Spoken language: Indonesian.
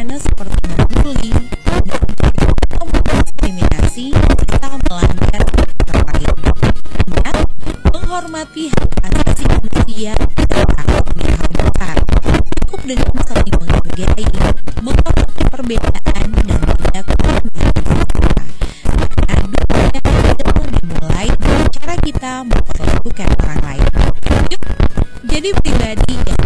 fenomena seperti membuli dan diskriminasi serta melanggar hak lain. Ingat, menghormati hak asasi manusia adalah hal besar. Cukup dengan saling menghargai, menghormati perbedaan dan tidak menyakiti. Karena dunia adalah dimulai dari cara kita memperlakukan orang lain. Yuk, jadi pribadi yang